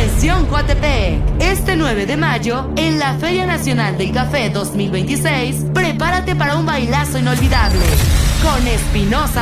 Atención Coatepec, este 9 de mayo, en la Feria Nacional del Café 2026, prepárate para un bailazo inolvidable con Espinosa